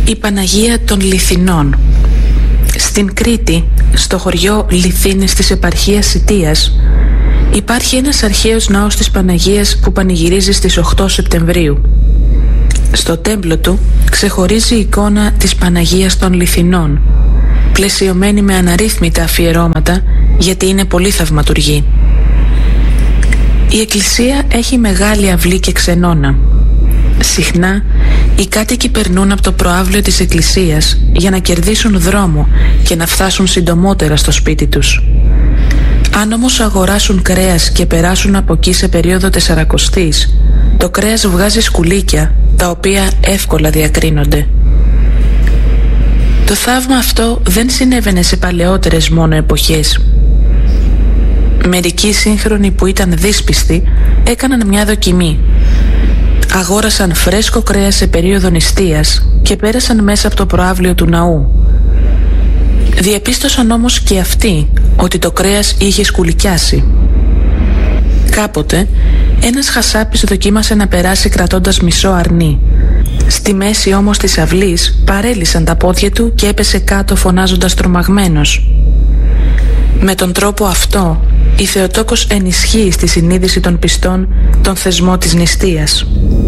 η Παναγία των Λιθινών. Στην Κρήτη, στο χωριό Λιθίνης της επαρχίας Σιτίας, υπάρχει ένας αρχαίος ναός της Παναγίας που πανηγυρίζει στις 8 Σεπτεμβρίου. Στο τέμπλο του ξεχωρίζει η εικόνα της Παναγίας των Λιθινών, πλαισιωμένη με αναρρύθμιτα αφιερώματα, γιατί είναι πολύ θαυματουργή. Η εκκλησία έχει μεγάλη αυλή και ξενώνα. Συχνά οι κάτοικοι περνούν από το προαύλιο της εκκλησίας για να κερδίσουν δρόμο και να φτάσουν συντομότερα στο σπίτι τους. Αν όμως αγοράσουν κρέας και περάσουν από εκεί σε περίοδο Τεσσαρακοστής, το κρέας βγάζει σκουλίκια, τα οποία εύκολα διακρίνονται. Το θαύμα αυτό δεν συνέβαινε σε παλαιότερες μόνο εποχές. Μερικοί σύγχρονοι που ήταν δύσπιστοι έκαναν μια δοκιμή. Αγόρασαν φρέσκο κρέας σε περίοδο νηστείας και πέρασαν μέσα από το προαύλιο του ναού. Διαπίστωσαν όμως και αυτοί ότι το κρέας είχε σκουλικιάσει. Κάποτε ένας χασάπης δοκίμασε να περάσει κρατώντας μισό αρνί. Στη μέση όμως της αυλής παρέλυσαν τα πόδια του και έπεσε κάτω φωνάζοντας τρομαγμένος. Με τον τρόπο αυτό η Θεοτόκος ενισχύει στη συνείδηση των πιστών τον θεσμό της νηστείας.